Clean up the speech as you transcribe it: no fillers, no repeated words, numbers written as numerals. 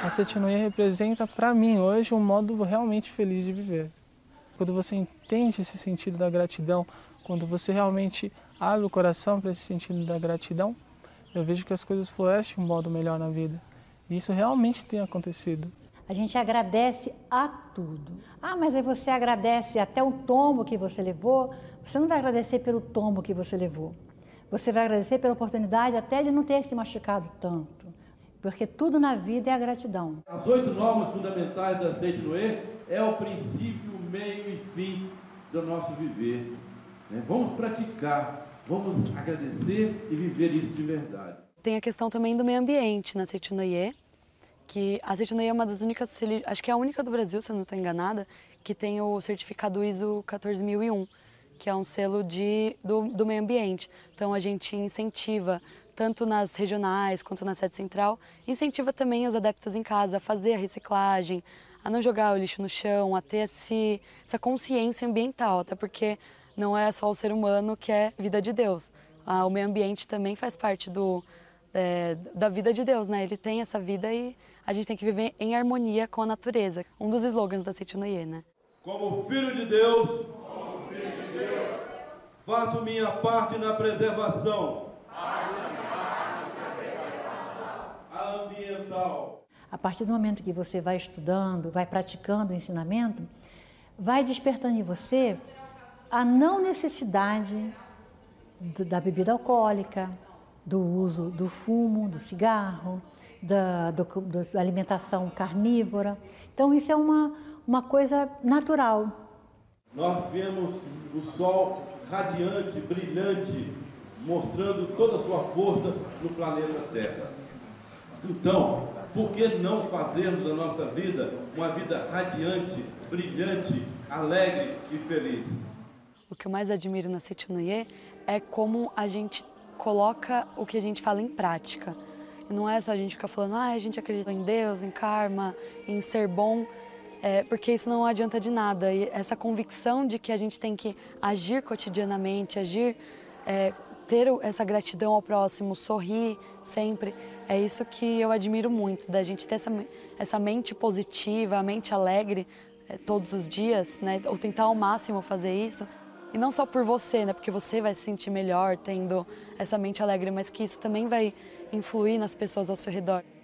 A Seiti-no-ie representa para mim hoje um modo realmente feliz de viver. Quando você entende esse sentido da gratidão, quando você realmente abre o coração para esse sentido da gratidão, eu vejo que as coisas florescem de um modo melhor na vida. E isso realmente tem acontecido. A gente agradece a tudo. Ah, mas aí você agradece até o tombo que você levou. Você não vai agradecer pelo tombo que você levou. Você vai agradecer pela oportunidade até de não ter se machucado tanto. Porque tudo na vida é a gratidão. As 8 normas fundamentais da Seiti-no-ie é o princípio, meio e fim do nosso viver. Vamos praticar, vamos agradecer e viver isso de verdade. Tem a questão também do meio ambiente na Seiti-no-ie, que a Seiti-no-ie é uma das únicas, acho que é a única do Brasil, se eu não estou enganada, que tem o certificado ISO 14001, que é um selo do meio ambiente. Então a gente incentiva, tanto nas regionais quanto na sede central, incentiva também os adeptos em casa a fazer a reciclagem, a não jogar o lixo no chão, a ter essa consciência ambiental, até porque não é só o ser humano que é vida de Deus. O meio ambiente também faz parte da vida de Deus, né? Ele tem essa vida e a gente tem que viver em harmonia com a natureza. Um dos slogans da Seiti-no-ie, né? Como filho de Deus, faço minha parte na preservação, a ambiental. A partir do momento que você vai estudando, vai praticando o ensinamento, vai despertando em você a não necessidade da bebida alcoólica, do uso do fumo, do cigarro, da alimentação carnívora. Então isso é uma coisa natural. Nós vemos o sol radiante, brilhante, mostrando toda a sua força no planeta Terra. Então, por que não fazermos a nossa vida uma vida radiante, brilhante, alegre e feliz? O que eu mais admiro na Seiti-no-ie é como a gente coloca o que a gente fala em prática. E não é só a gente ficar falando, a gente acredita em Deus, em karma, em ser bom, porque isso não adianta de nada. E essa convicção de que a gente tem que agir cotidianamente, ter essa gratidão ao próximo, sorrir sempre, é isso que eu admiro muito, da gente ter essa mente positiva, a mente alegre todos os dias, né? Ou tentar ao máximo fazer isso. E não só por você, né? Porque você vai se sentir melhor tendo essa mente alegre, mas que isso também vai influir nas pessoas ao seu redor.